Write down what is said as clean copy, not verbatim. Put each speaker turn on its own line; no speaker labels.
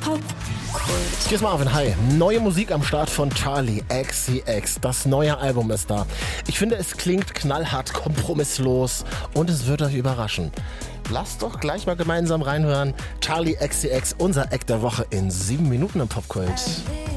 Popkult.
Hier ist Marvin, hi. Neue Musik am Start von Charli XCX. Das neue Album ist da. Ich finde, es klingt knallhart, kompromisslos und es wird euch überraschen. Lasst doch gleich mal gemeinsam reinhören. Charli XCX, unser Act der Woche in 7 Minuten im Popkult.